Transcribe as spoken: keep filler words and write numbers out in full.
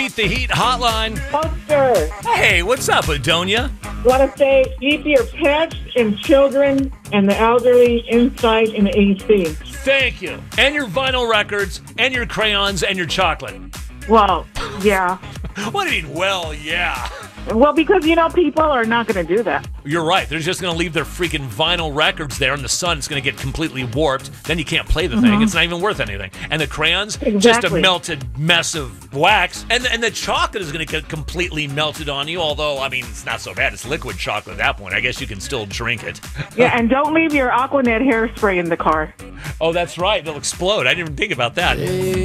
Beat the Heat hotline. Buster, Hey, what's up, Adonia? want to say keep your pets and children and the elderly inside in the A C. Thank you. And your vinyl records, and your crayons, and your chocolate. Well, yeah. What do you mean, well, yeah? Well, because, you know, people are not going to do that. You're right. They're just going to leave their freaking vinyl records there, and the sun's going to get completely warped. Then you can't play the Mm-hmm. thing. It's not even worth anything. And the crayons, just a Exactly. melted mess of wax. And, and the chocolate is going to get completely melted on you, although, I mean, it's not so bad. It's liquid chocolate at that point. I guess you can still drink it. Yeah, and don't leave your Aquanet hairspray in the car. Oh, that's right. They'll explode. I didn't even think about that.